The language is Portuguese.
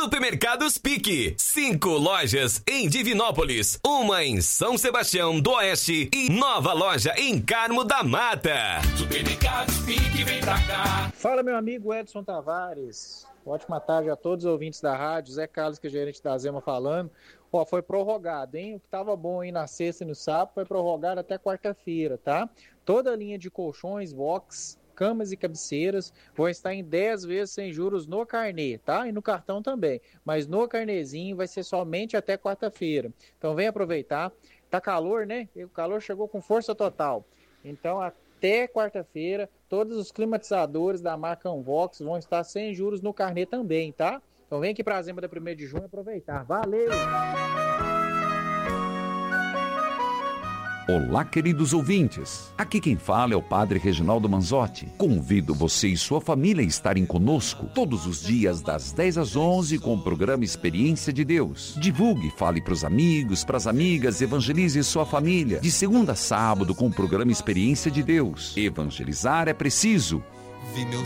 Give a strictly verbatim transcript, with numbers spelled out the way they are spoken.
Supermercados Pique. Cinco lojas em Divinópolis. Uma em São Sebastião do Oeste e nova loja em Carmo da Mata. Supermercados Pique, vem pra cá. Fala, meu amigo Edson Tavares. Ótima tarde a todos os ouvintes da rádio. Zé Carlos, que é gerente da Zema, falando. Ó, foi prorrogado, hein? O que tava bom aí na sexta e no sábado foi prorrogado até quarta-feira, tá? Toda a linha de colchões, box, camas e cabeceiras vão estar em dez vezes sem juros no carnê, tá? E no cartão também. Mas no carnezinho vai ser somente até quarta-feira. Então vem aproveitar. Tá calor, né? O calor chegou com força total. Então até quarta-feira, todos os climatizadores da marca Unvox vão estar sem juros no carnê também, tá? Então vem aqui para a Zema da primeiro de junho aproveitar. Valeu! Olá, queridos ouvintes. Aqui quem fala é o Padre Reginaldo Manzotti. Convido você e sua família a estarem conosco todos os dias das dez às onze com o programa Experiência de Deus. Divulgue, fale para os amigos, para as amigas, evangelize sua família. De segunda a sábado com o programa Experiência de Deus. Evangelizar é preciso.